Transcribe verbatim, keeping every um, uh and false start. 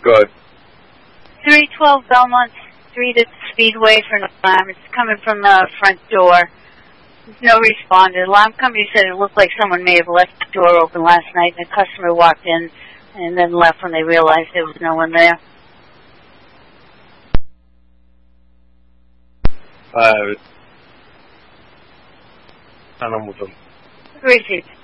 Good. three twelve Belmont Street at Speedway for an alarm. It's coming from the front door. There's no responder. The alarm company said it looked like someone may have left the door open last night, and the customer walked in and then left when they realized there was no one there. Uh, I don't know. Three feet.